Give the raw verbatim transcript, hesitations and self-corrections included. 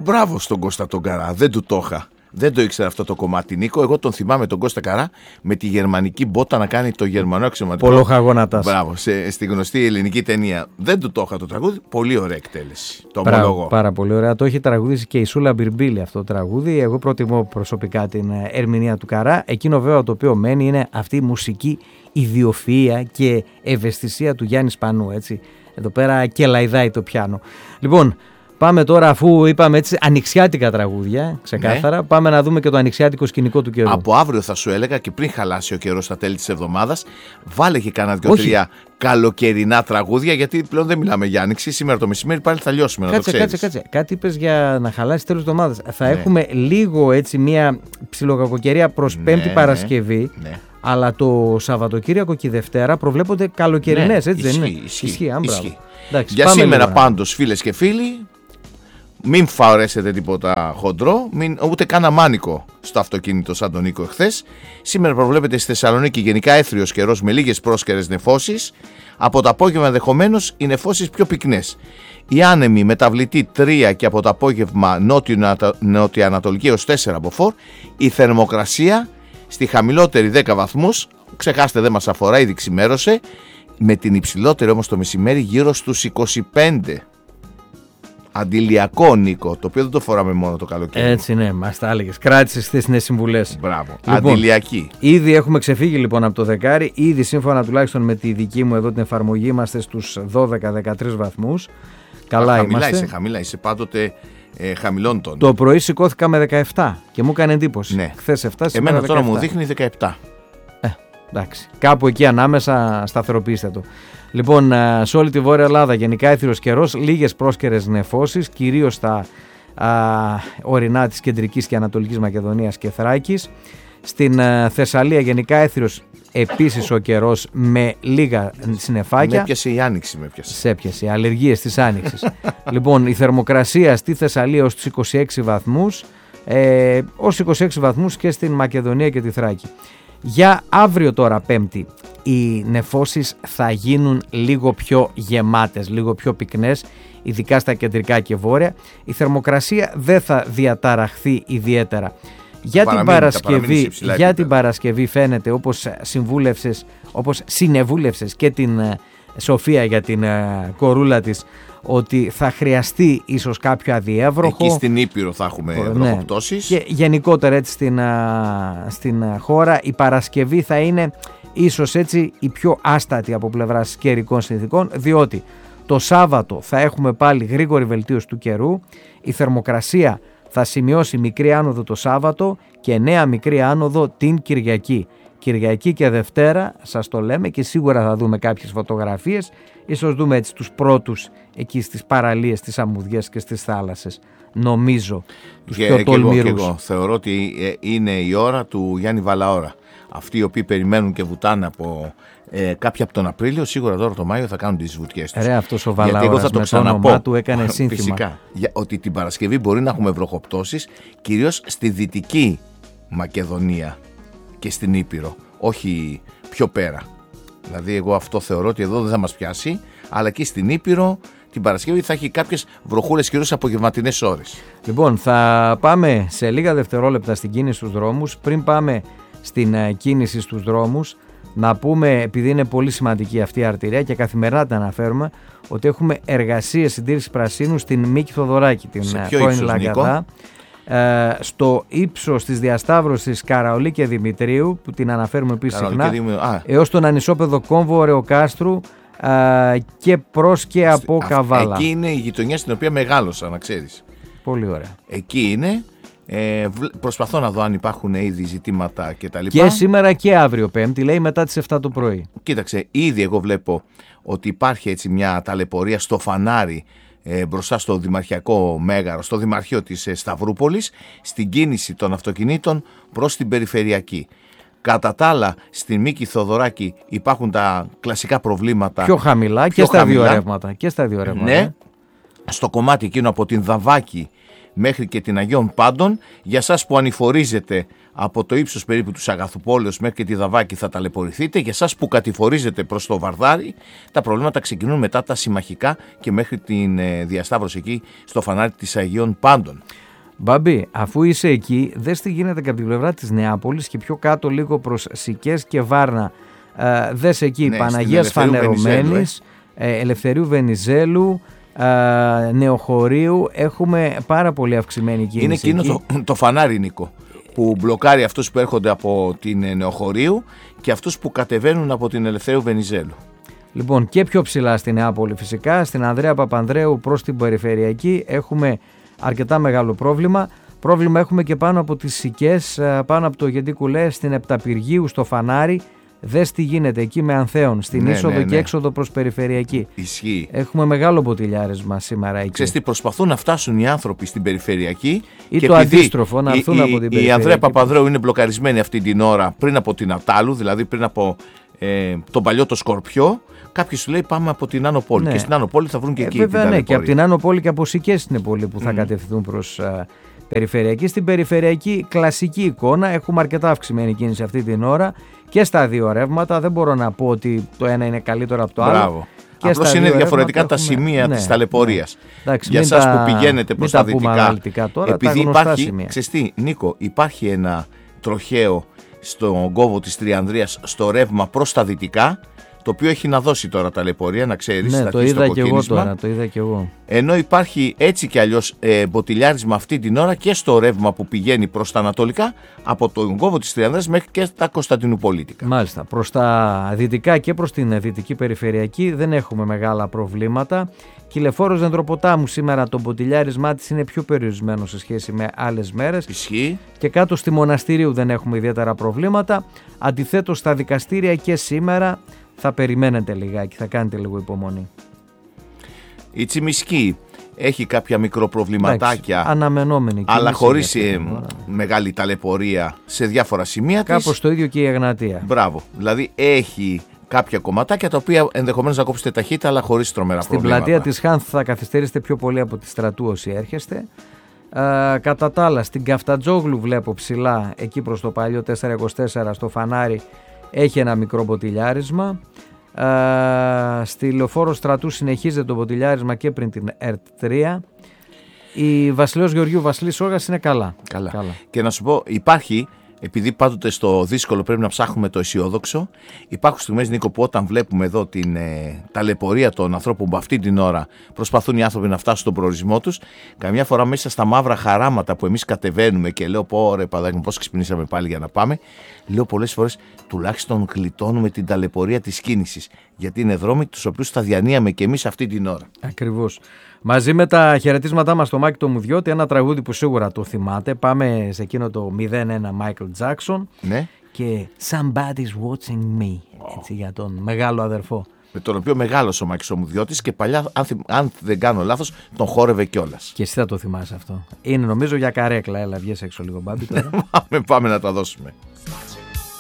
Μπράβο στον Κώστα τον Καρά, δεν του το είχα. Δεν το ήξερα αυτό το κομμάτι, Νίκο. Εγώ τον θυμάμαι τον Κώστα Καρά με τη γερμανική μπότα να κάνει το γερμανό αξιωματικό. Πολόχα γόνατας. Μπράβο, σε, στη γνωστή ελληνική ταινία. Δεν του το είχα το τραγούδι. Πολύ ωραία εκτέλεση. Το Μπράβο, ομολογώ. πάρα πολύ ωραία. Το έχει τραγουδήσει και η Σούλα Μπιρμπίλη αυτό το τραγούδι. Εγώ προτιμώ προσωπικά την ερμηνεία του Καρά. Εκείνο βέβαια το οποίο μένει είναι αυτή η μουσική ιδιοφυΐα και ευαισθησία του Γιάννη Σπανού. Έτσι. Εδώ πέρα κελαϊδάει το πιάνο. Λοιπόν. Πάμε τώρα, αφού είπαμε έτσι ανοιξιάτικα τραγούδια, ξεκάθαρα, ναι. Πάμε να δούμε και το ανοιξιάτικο σκηνικό του καιρού. Από αύριο θα σου έλεγα και πριν χαλάσει ο καιρός στα τέλη της εβδομάδας, βάλε και κάνα δυο-τρία καλοκαιρινά τραγούδια, γιατί πλέον δεν μιλάμε για άνοιξη. Σήμερα το μεσημέρι πάλι θα λιώσουμε, κάτσε, να το ξέρεις. Κάτσε, κάτσε. Κάτι είπες για να χαλάσει τέλος της εβδομάδας. Θα ναι. έχουμε λίγο έτσι μια ψιλοκακοκαιρία προς ναι, Πέμπτη Παρασκευή. Ναι. Αλλά το Σαββατοκύριακο και η Δευτέρα προβλέπονται καλοκαιρινές, ναι, έτσι ισχύει, δεν είναι. Ισχύει, ισχύει, ισχύει. Εντάξει, για σήμερα λίγο, πάντως, φίλες και φίλοι, μην φορέσετε τίποτα χοντρό, μην, ούτε καν αμάνικο στο αυτοκίνητο σαν τον Νίκο εχθές. Σήμερα προβλέπεται στη Θεσσαλονίκη γενικά έθριος καιρός με λίγες πρόσκαιρες νεφώσεις. Από το απόγευμα ενδεχομένως οι νεφώσεις πιο πυκνές. Η άνεμη μεταβλητή τρία και από το απόγευμα νότιο-ανατολική έως τέσσερα μποφόρ. Η θερμοκρασία στη χαμηλότερη δέκα βαθμούς. Ξεχάστε, δεν μας αφορά, ήδη ξημέρωσε. Με την υψηλότερη όμως το μεσημέρι γύρω στους είκοσι πέντε. Αντιλιακό, Νίκο, το οποίο δεν το φοράμε μόνο το καλοκαίρι. Έτσι, ναι, μας τα έλεγες. Κράτησες τις νέες συμβουλές. Μπράβο. Λοιπόν, αντιλιακή. Ήδη έχουμε ξεφύγει λοιπόν από το δεκάρι. Ήδη σύμφωνα τουλάχιστον με τη δική μου εδώ την εφαρμογή είμαστε στους δώδεκα δεκατρείς βαθμούς. Καλά Α, είμαστε. Χαμηλά είσαι, χαμηλά είσαι πάντοτε ε, χαμηλών τόνων. Το πρωί σηκώθηκα με δεκαεπτά και μου έκανε εντύπωση. Ναι. Χθες εφτά, σήμερα Εμένα τώρα δεκαεπτά. μου δείχνει δεκαεπτά. Ε, εντάξει. Κάπου εκεί ανάμεσα σταθεροποιήστε το. Λοιπόν, σε όλη τη Βόρεια Ελλάδα γενικά έθριος καιρός, λίγες πρόσκαιρες νεφώσεις, κυρίως στα α, ορεινά της Κεντρικής και Ανατολικής Μακεδονίας και Θράκης. Στην α, Θεσσαλία γενικά έθριος επίσης ο καιρός με λίγα συννεφάκια. Με έπιασε η άνοιξη, με έπιασε. Σε έπιασε, αλλεργίες της άνοιξης. Λοιπόν, η θερμοκρασία στη Θεσσαλία ως τους είκοσι έξι βαθμούς, ε, ως είκοσι έξι βαθμούς και στην Μακεδονία και τη Θράκη. Για αύριο τώρα Πέμπτη οι νεφώσεις θα γίνουν λίγο πιο γεμάτες, λίγο πιο πυκνές, ειδικά στα κεντρικά και βόρεια. Η θερμοκρασία δεν θα διαταραχθεί ιδιαίτερα. Για, την Παρασκευή, για την Παρασκευή φαίνεται, όπως συμβούλευσες, όπως συνεβούλευσες και την Σοφία για την κορούλα της, ότι θα χρειαστεί ίσως κάποιο αδιέβροχο. Εκεί στην Ήπειρο θα έχουμε ναι. βροχοπτώσεις. Και γενικότερα έτσι στην, στην χώρα η Παρασκευή θα είναι ίσως έτσι η πιο άστατη από πλευράς καιρικών συνθηκών, διότι το Σάββατο θα έχουμε πάλι γρήγορη βελτίωση του καιρού, η θερμοκρασία θα σημειώσει μικρή άνοδο το Σάββατο και νέα μικρή άνοδο την Κυριακή. Κυριακή και Δευτέρα σας το λέμε και σίγουρα θα δούμε κάποιες φωτογραφίες, ίσως δούμε έτσι τους πρώτους εκεί στις παραλίες, στις αμμουδιές και στις θάλασσες, νομίζω τους και, πιο τολμηρούς. Και εγώ, και εγώ θεωρώ ότι είναι η ώρα του Γιάννη Βαλαώρα. Αυτοί οι οποίοι περιμένουν και βουτάνε από ε, κάποια από τον Απρίλιο, σίγουρα τώρα το Μάιο θα κάνουν τις βουτιές τους. Ρε, αυτός ο Βαλαώρας με το όνομά του έκανε σύνθημα. Φυσικά, για, ότι την Παρασκευή μπορεί να έχουμε βροχοπτώσεις, κυρίως στη Δυτική Μακεδονία και στην Ήπειρο, όχι πιο πέρα. Δηλαδή εγώ αυτό θεωρώ ότι εδώ δεν θα μας πιάσει, αλλά εκεί στην Ήπειρο την Παρασκευή θα έχει κάποιες βροχούλες κυρίως απογευματινές ώρες. Λοιπόν, θα πάμε σε λίγα δευτερόλεπτα στην κίνηση στους δρόμους. Πριν πάμε στην κίνηση στους δρόμους, να πούμε, επειδή είναι πολύ σημαντική αυτή η αρτηρία και καθημερινά τα αναφέρουμε, ότι έχουμε εργασίες συντήρησης πρασίνου στην Μίκη Θοδωράκη, την πρώην Λαγκαδά. Ε, στο ύψος της διασταύρωσης Καραολί και Δημητρίου, που την αναφέρουμε επίσης συχνά, έως τον ανισόπεδο κόμβο Ωρεοκάστρου ε, και προς και από Α, Καβάλα. Εκεί είναι η γειτονιά στην οποία μεγάλωσα, να ξέρεις. Πολύ ωραία. Εκεί είναι. Ε, προσπαθώ να δω αν υπάρχουν ήδη ζητήματα κτλ. Και σήμερα και αύριο Πέμπτη, λέει μετά τις επτά το πρωί. Κοίταξε, ήδη εγώ βλέπω ότι υπάρχει έτσι μια ταλαιπωρία στο φανάρι ε, μπροστά στο Δημαρχιακό Μέγαρο, στο Δημαρχείο της ε, Σταυρούπολης, στην κίνηση των αυτοκινήτων προς την Περιφερειακή. Κατά τα άλλα, στην Μίκη Θοδωράκη υπάρχουν τα κλασικά προβλήματα. Πιο χαμηλά, πιο και, στα χαμηλά. Δύο ρεύματα, και στα δύο ρεύματα. Ναι, στο κομμάτι εκείνο από την Δαβάκη μέχρι και την Αγίων Πάντων. Για σας που ανηφορίζετε από το ύψος περίπου του Αγαθουπόλεως μέχρι και τη Δαβάκη θα ταλαιπωρηθείτε. Για σας που κατηφορίζετε προς το Βαρδάρι, τα προβλήματα ξεκινούν μετά τα Συμμαχικά και μέχρι την ε, διασταύρωση εκεί στο φανάρι της Αγίων Πάντων. Μπαμπή, αφού είσαι εκεί, δες τι γίνεται και από την πλευρά της Νεάπολης και πιο κάτω λίγο προς Σικές και Βάρνα. Ε, δες εκεί, ναι, Παναγίας Φανερωμένης, ε. Ε, Ελευθερίου Βενιζέλου, ε, Νεοχωρίου. Έχουμε πάρα πολύ αυξημένη κίνηση. Είναι εκείνο το, το φανάρι, Νίκο, που μπλοκάρει αυτούς που έρχονται από την Νεοχωρίου και αυτούς που κατεβαίνουν από την Ελευθερίου Βενιζέλου. Λοιπόν, και πιο ψηλά στην Νεάπολη φυσικά, στην Ανδρέα Παπανδρέου προς την Περιφερειακή έχουμε αρκετά μεγάλο πρόβλημα. Πρόβλημα έχουμε και πάνω από τις Σικές, πάνω από το Γεντή Κουλέ, στην Επταπυργίου, στο φανάρι. Δες τι γίνεται εκεί με Ανθέων, στην ναι, είσοδο ναι, ναι. και έξοδο προς Περιφερειακή. Ισχύει. Έχουμε μεγάλο ποτηλιάρισμα σήμερα εκεί. Ξέρεις τι, προσπαθούν να φτάσουν οι άνθρωποι στην Περιφερειακή. Ή και το αντίστροφο, να έρθουν από την Περιφερειακή. Η Ανδρέα Παπανδρέου είναι μπλοκαρισμένη αυτή την ώρα πριν από την Ατάλου, δηλαδή πριν από ε, τον παλιό το Σκορπιό. Κάποιος σου λέει πάμε από την Άνω Πόλη, ναι. και στην Άνω Πόλη θα βρουν και ε, εκεί. Βέβαια, ναι, και από την Άνω Πόλη και από Σικές είναι πολλοί που θα mm. κατευθυνθούν προς uh, Περιφερειακή. Στην Περιφερειακή κλασική εικόνα, έχουμε αρκετά αυξημένη κίνηση αυτή την ώρα και στα δύο ρεύματα. Δεν μπορώ να πω ότι το ένα είναι καλύτερο από το Μπράβο. άλλο. Και απλώς είναι διαφορετικά έχουμε... τα σημεία ναι, της ταλαιπωρίας. Ναι. Για εσάς τα... που πηγαίνετε προς τα, τα δυτικά, τώρα, επειδή υπάρχει, ξέρεις τι, Νίκο, υπάρχει ένα τροχαίο στον κόβο της Τριανδρίας στο ρεύμα προς τα δυτικά, το οποίο έχει να δώσει τώρα ταλαιπωρία, να ξέρεις. Ναι, το είδα και εγώ τώρα, το είδα και εγώ. Ενώ υπάρχει έτσι κι αλλιώς ε, μποτιλιάρισμα αυτή την ώρα και στο ρεύμα που πηγαίνει προς τα ανατολικά, από τον κόβο της Τριανδρίας μέχρι και τα Κωνσταντινουπολίτικα. Μάλιστα. Προς τα δυτικά και προς την δυτική Περιφερειακή δεν έχουμε μεγάλα προβλήματα. Κυλεφόρος Δεντροποτάμου σήμερα το μποτιλιάρισμά της είναι πιο περιορισμένο σε σχέση με άλλες μέρες. Ισχύει. Και κάτω στη Μοναστηρίου δεν έχουμε ιδιαίτερα προβλήματα. Αντιθέτως στα δικαστήρια και σήμερα θα περιμένετε λιγάκι, θα κάνετε λίγο υπομονή. Η Τσιμισκή έχει κάποια μικροπροβληματάκια, αναμενόμενη κίνηση, αλλά χωρίς ε, μεγάλη ταλαιπωρία σε διάφορα σημεία της. Κάπως το ίδιο και η Εγνατία. Μπράβο, δηλαδή έχει κάποια κομματάκια τα οποία ενδεχομένως να κόψετε ταχύτητα, αλλά χωρίς τρομερά Στην προβλήματα. Στην πλατεία της Χάνθ θα καθυστερήσετε πιο πολύ από τη Στρατού όσοι έρχεστε. Ε, κατά τα άλλα, στην Καφτατζόγλου βλέπω ψηλά, εκεί προς το παλιό τετρακόσια είκοσι τέσσερα στο φανάρι, έχει ένα μικρό μποτιλιάρισμα. Uh, στη Λεωφόρο Στρατού συνεχίζεται το μποτιλιάρισμα και πριν την ΕΡΤ τρία. Η Βασιλέως Γεωργίου Βασιλής Όργας είναι καλά. καλά. Καλά. Και να σου πω, υπάρχει, επειδή πάντοτε στο δύσκολο πρέπει να ψάχνουμε το αισιόδοξο, υπάρχουν στιγμές, Νίκο, που όταν βλέπουμε εδώ την ε, ταλαιπωρία των ανθρώπων που αυτή την ώρα προσπαθούν οι άνθρωποι να φτάσουν στον προορισμό τους, καμιά φορά μέσα στα μαύρα χαράματα που εμείς κατεβαίνουμε και λέω πω ρε παιδάκι μου πώς ξυπνήσαμε πάλι για να πάμε, λέω πολλές φορές τουλάχιστον γλιτώνουμε την ταλαιπωρία της κίνησης, γιατί είναι δρόμοι τους οποίους θα διανύαμε και εμείς αυτή την ώρα. Ακριβώς. Μαζί με τα χαιρετίσματά μας στο Μάκη το Μουδιώτη, ένα τραγούδι που σίγουρα το θυμάται. Πάμε σε εκείνο το μηδέν ένα Michael Jackson, ναι. και Somebody's Watching Me, έτσι, για τον μεγάλο αδερφό. Με τον οποίο μεγάλωσε ο Μάκης ο Μουδιώτης και παλιά, αν, θυ... αν δεν κάνω λάθος, τον χόρευε κιόλας. Και εσύ θα το θυμάσαι αυτό. Είναι νομίζω για καρέκλα. Έλα, βγες έξω λίγο, Μπάμπη. πάμε, πάμε να τα δώσουμε.